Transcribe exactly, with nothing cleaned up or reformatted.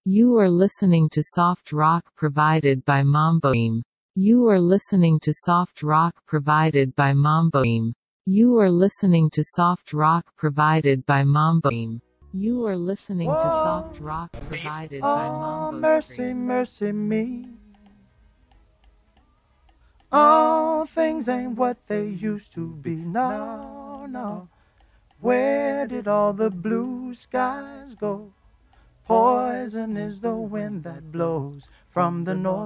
You are listening to soft rock provided by Mamboim. You are listening to soft rock provided by Mamboim. You are listening to soft rock provided by Mamboim. You are listening to soft rock provided by Mambo. Oh, mercy, mercy me. Oh, things ain't what they used to be. No, no. Where did all the blue skies go? Poison is the wind that blows from the north.